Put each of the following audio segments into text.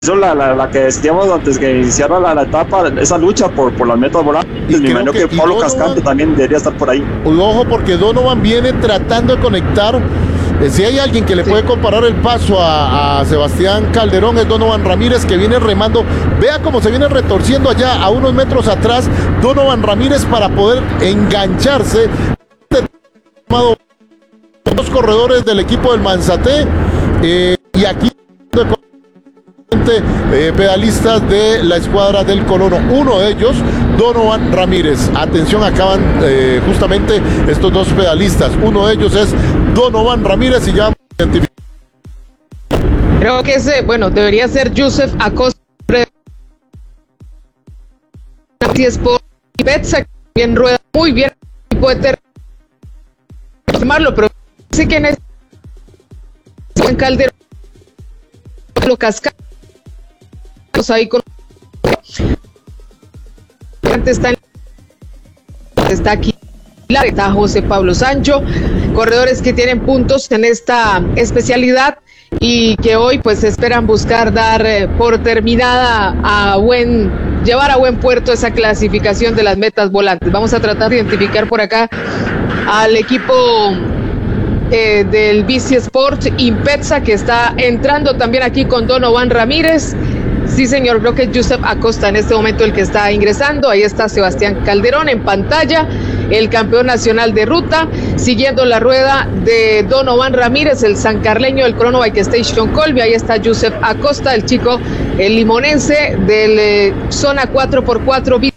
Eso la que decíamos antes que iniciara la etapa, esa lucha por las metas volantes. Me imagino que Pablo Cascante también debería estar por ahí. Ojo, porque Donovan viene tratando de conectar. Si hay alguien que le puede comparar el paso a Sebastián Calderón, es Donovan Ramírez, que viene remando. Vea cómo se viene retorciendo allá a unos metros atrás Donovan Ramírez para poder engancharse. Los corredores del equipo del Manzate, y aquí pedalistas de la escuadra del Colono. Uno de ellos, Donovan Ramírez. Atención, acaban justamente estos dos pedalistas. Uno de ellos es Donovan Ramírez y ya creo que ese, bueno, debería ser Joseph Acosta. Y Betsa, bien rueda muy bien, puede tomarlo, pero sé quién es en Calderón, lo casca ahí con está aquí, está José Pablo Sancho, corredores que tienen puntos en esta especialidad y que hoy pues esperan buscar dar por terminada llevar a buen puerto esa clasificación de las metas volantes. Vamos a tratar de identificar por acá al equipo del Bici Sport Impetsa, que está entrando también aquí con Donovan Ramírez. Sí, señor, creo que es Joseph Acosta en este momento el que está ingresando. Ahí está Sebastián Calderón en pantalla, el campeón nacional de ruta, siguiendo la rueda de Donovan Ramírez, el sancarleño del Chrono Bike Station Colby. Ahí está Joseph Acosta, el chico, el limonense del zona 4x4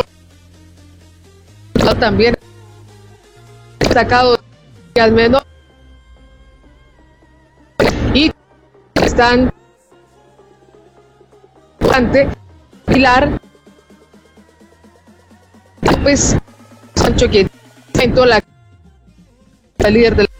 también destacado al menos. Y están Pilar, pues Sancho, que intentó la líder del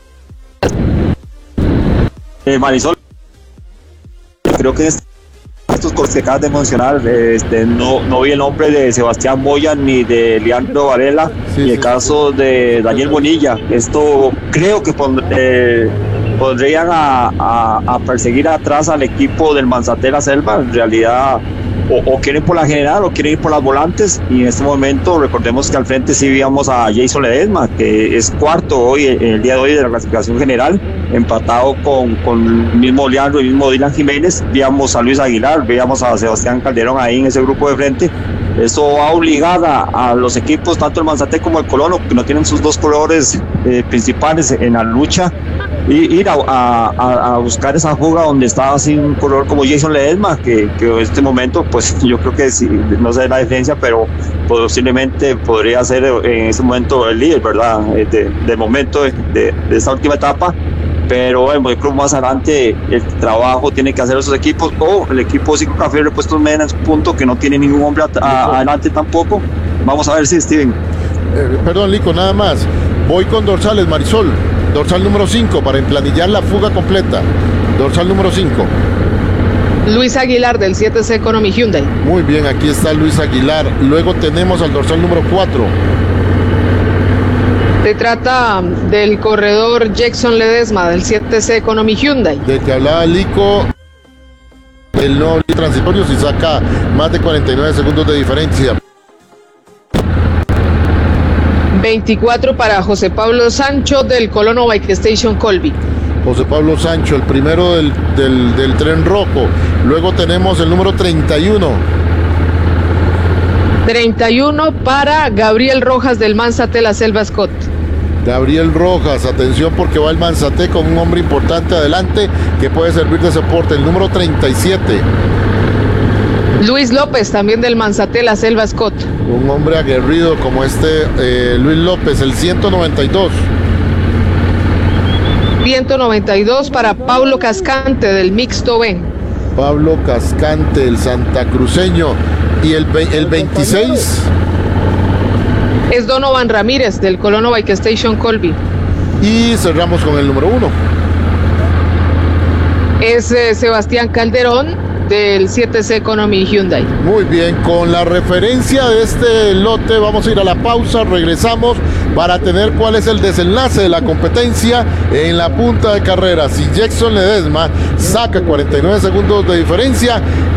Marisol, creo que estos cortes que acabas de mencionar, no vi el nombre de Sebastián Moya ni de Leandro Varela, ni el caso de Daniel Bonilla. Esto creo que podrían a perseguir atrás al equipo del Manzate La Selva. En realidad, o quieren por la general o quieren ir por las volantes, y en este momento recordemos que al frente sí víamos a Jason Ledesma, que es cuarto hoy, en el día de hoy, de la clasificación general, empatado con el mismo Leandro y el mismo Dylan Jiménez. Víamos a Luis Aguilar, víamos a Sebastián Calderón ahí en ese grupo de frente. Eso va a obligar a los equipos, tanto el Manzate como el Colono, que no tienen sus dos corredores principales en la lucha, y ir a buscar esa fuga donde estaba así un corredor como Jason Ledesma, que en este momento, pues yo creo que sí, no sé la diferencia, pero posiblemente podría ser en ese momento el líder, ¿verdad? Del momento de esta última etapa. Pero bueno, yo creo que más adelante el trabajo tiene que hacer esos equipos, o el equipo Ciclo Café Repuestos Mena en su punto, que no tiene ningún hombre adelante tampoco. Vamos a ver si Steven. Perdón, Lico, nada más. Voy con dorsales, Marisol. Dorsal número 5 para emplanillar la fuga completa. Dorsal número 5. Luis Aguilar del 7C Economy Hyundai. Muy bien, aquí está Luis Aguilar. Luego tenemos al dorsal número 4. Se trata del corredor Jackson Ledesma del 7C Economy Hyundai. De que hablaba Lico, el no transitorio, si saca más de 49 segundos de diferencia. 24 para José Pablo Sancho del Colono Bike Station Colby. José Pablo Sancho, el primero del tren rojo. Luego tenemos el número 31. 31 para Gabriel Rojas del Manzate La Selva Scott. Gabriel Rojas, atención porque va el Manzate con un hombre importante adelante que puede servir de soporte, el número 37. Luis López, también del Manzate La Selva Scott. Un hombre aguerrido como Luis López, el 192. 192 para Pablo Cascante del Mixto B. Pablo Cascante, el santacruceño. Y el 26 es Donovan Ramírez del Colono Bike Station Colby. Y cerramos con el número 1. Es Sebastián Calderón del 7C Economy Hyundai. Muy bien, con la referencia de este lote vamos a ir a la pausa, regresamos para tener cuál es el desenlace de la competencia en la punta de carrera. Si Jackson Ledesma saca 49 segundos de diferencia,